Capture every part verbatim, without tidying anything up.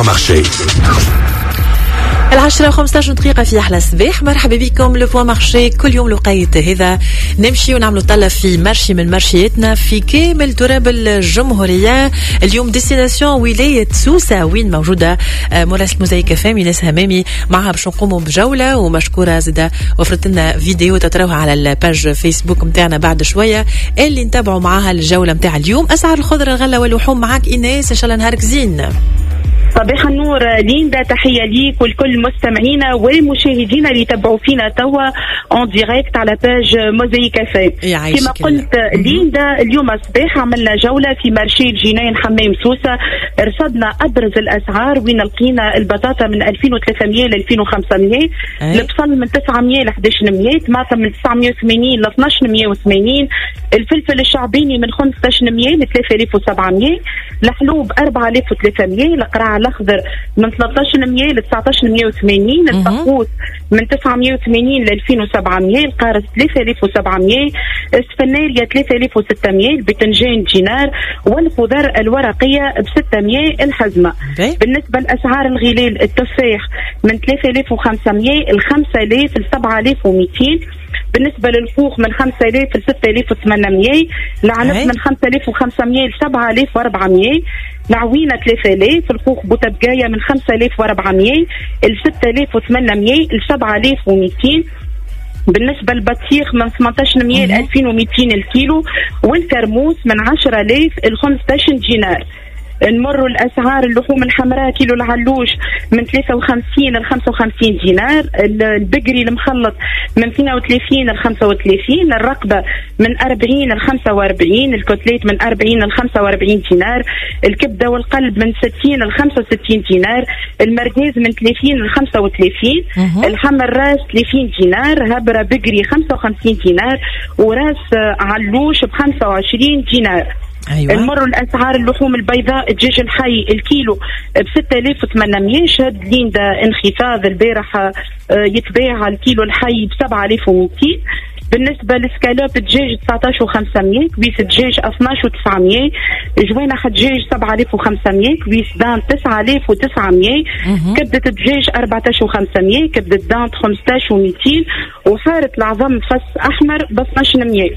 بوان مارشي. العشرة وخمسة عشر دقيقة في أحلى صباح. مرحبا بكم لبوان مارشي. كل يوم لقيت هذا نمشي ونعملوا طلب في مرشي من مرشياتنا في كامل تراب الجمهورية. اليوم ديستيناسيون ولاية سوسة وين موجودة مراسل موزايك فامي ناس همامي معها باش نقوموا بجولة، ومشكورة زدا وفرت لنا فيديو تتراوها على الباج فيسبوك متاعنا بعد شوية اللي نتابعوا معها الجولة متاع اليوم. أسعار الخضرة الغلة واللحوم معك إيناس، إن شاء الله نهارك زين. صباح النور ليندا، تحية ليك ولكل مستمعينا والمشاهدين اللي يتابعوا فينا توا اون ديريكت على باج موزايك كافيه. كما قلت ليندا، اليوم الصباح عملنا جولة في مارشي الجناين حمام سوسة، رصدنا أبرز الأسعار وين لقينا البطاطا من ألفين وثلاثمية ل ألفين وخمسمية، البصل من تسعمية ل أحد عشر مية، طماطم من تسعمية وثمانين ل اثناش مية وثمانين، الفلفل الشعبيني من خمسة عشر مية ل ثلاثة آلاف وسبعمية، الحلوب أربعة آلاف وثلاثمية، القرع الأخضر من ثلاثة عشر مية ل تسعة عشر مية وثمانين، الفقوس من تسعمية وثمانين ل ألفين وسبعمية، القارص ثلاثة آلاف وسبعمية، السفناريا ثلاثة آلاف وستمية، البتنجان دينار، والخضر الورقية ب ستمية الحزمة. بالنسبة لأسعار الغلال، التفاح من ثلاثة آلاف وخمسمية ل خمسة آلاف ل سبعة آلاف ومئتين، بالنسبة للخوخ من خمسة آلاف ل ستة آلاف وثمانمية، العنب من خمسة آلاف وخمسمية ل سبعة آلاف وأربعمية، العوينة ثلاثة آلاف، الخوخ بوتبقاية من خمسة آلاف وأربعمية ل ستة آلاف وثمانمية ل سبعة آلاف ومئتين، بالنسبة للبطيخ من ثمانية عشر مية ل ألفين ومئتين الكيلو، والكرموس من عشرة آلاف ل خمسة عشر دينار. نمروا الأسعار، اللحوم الحمراء كيلو العلوش من ثلاثة وخمسين ل خمسة وخمسين دينار، البقري المخلط من اثنين وثلاثين ل خمسة وثلاثين، الرقبة من أربعين ل خمسة وأربعين، الكوتليت من أربعين ل خمسة وأربعين دينار، الكبدة والقلب من ستين ل خمسة وستين دينار، المرقاز من ثلاثين ل خمسة وثلاثين، الحم الراس ثلاثين دينار، هبرة بقري خمسة وخمسين دينار، وراس علوش ب خمسة وعشرين دينار. أيوة. نمروا الأسعار، اللحوم البيضاء الدجاج الحي الكيلو ب ستة آلاف وثمانمية، شهد ليندا انخفاض البارحة يتباع الكيلو الحي ب سبعة آلاف ومئتين. بالنسبة للسكالوب الدجاج تسعة عشر وخمسمية، كويس الدجاج اثناش وتسعمية، جوانح الدجاج سبعة آلاف وخمسمية، كويس دان تسعة آلاف وتسعمية، كبدة الدجاج أربعة عشر وخمسمية، كبدة دان خمسة عشر ومئتين، وحارة العظم فص أحمر ب اثناش مية.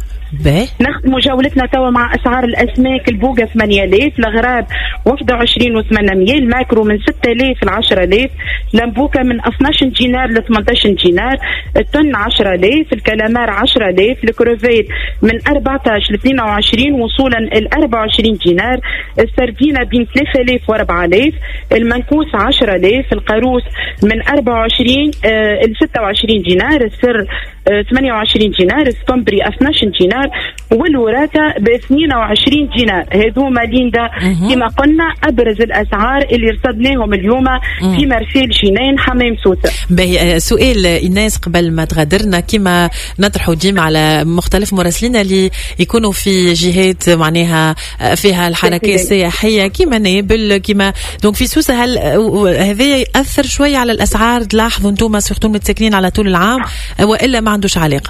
نختم جولتنا توا مع أسعار الأسماك، البوقة ثمانية آلاف، الغراب واحد وعشرين وثمانمية، الماكرو من ستة آلاف ل عشرة آلاف، لمبوكة من اثناش دينار ل ثمانية عشر دينار، التن عشرة آلاف، الكلامار عشرة آلاف، الكروفيت من أربعة عشر ل اثنين وعشرين وصولا ل أربعة وعشرين دينار، السردينة بين ثلاثة آلاف و أربعة آلاف، المنكوس عشرة آلاف، القاروس من أربعة وعشرين ل ستة وعشرين دينار، السر ثمانية وعشرين دينار، السكمبري اثناش دينار، والوراثة ب اثنين وعشرين دينار. هذوما ليندا كما قلنا أبرز الأسعار اللي رصدناهم اليوم في مرسيل جناين حمام سوسة. باهي، سؤال إيناس قبل ما تغادرنا، كما نطرحوا ديما على مختلف مراسلين اللي يكونوا في جهات معناها فيها الحركة السياحية كما نابل كما دونك في سوسة، هل هذا يأثر شوية على الأسعار؟ تلاحظوا أنتم سيختون متسكنين على طول العام وإلا ما عندوش علاقة؟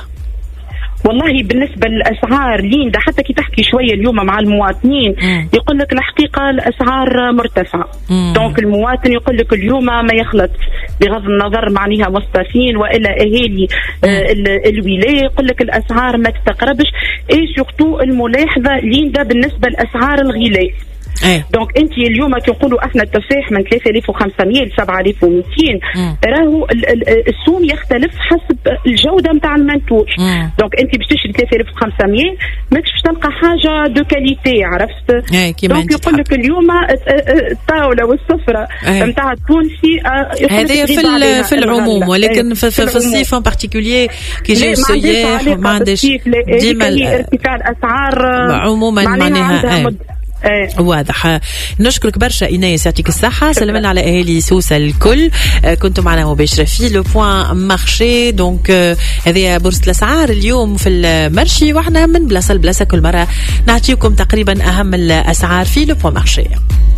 والله بالنسبة للأسعار ليندا، حتى كي تحكي شوية اليوم مع المواطنين يقول لك الحقيقة الأسعار مرتفعة، دونك المواطن يقول لك اليوم ما يخلط، بغض النظر معناها مصطفين وإلا أهالي آه الولاية، يقول لك الأسعار ما تتقربش. إيه سورتو الملاحظة ليندا بالنسبة لأسعار الغلاء. أيه. دونك انت اليوم كنقولوا احنا التفاح من ثلاثة آلاف وخمسمية ل سبعة آلاف ومئتين، راهو السوم يختلف حسب الجوده نتاع المنتوج. دونك انت باش تشري ثلاثة آلاف وخمسمية ماكش باش تلقى حاجه دو كاليتي، عرفت؟ دونك يقول لك اليوم الطاوله والسفره نتاع التونسي هذا في في العموم، ولكن في, في, في الصيف ان بارتيكولير كي جاي السياح ما عندش ديما ارتفاع الاسعار عموما معناها. ايه. واضح. نشكرك برشا إيناس، يعطيك الصحة. سلمنا على أهالي سوسة الكل. كنتم معنا مباشرة في لو بوان مارشي. دونك هذه بورصة الأسعار اليوم في المرشي، وإحنا من بلاصة لبلاصة كل مرة نعطيكم تقريبا أهم الأسعار في لو بوان مارشي.